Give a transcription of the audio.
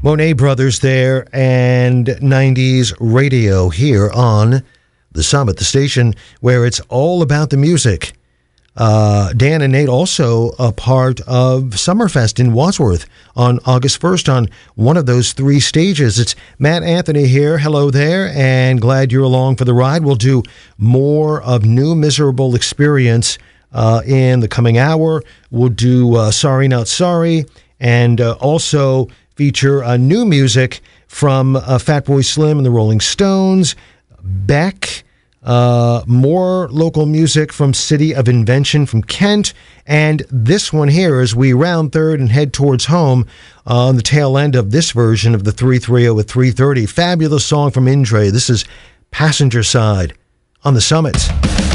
Monet Brothers there, and 90s radio here on The Summit, the station where it's all about the music. Dan and Nate also a part of Summerfest in Wadsworth on August 1st on one of those three stages. It's Matt Anthony here. Hello there, and glad you're along for the ride. We'll do more of New Miserable Experience in the coming hour. We'll do Sorry Not Sorry, and also feature new music from Fatboy Slim and the Rolling Stones, Beck, more local music from City of Invention from Kent, and this one here as we round third and head towards home on the tail end of this version of the 330 at 3:30. Fabulous song from Indre. This is Passenger Side on The Summit.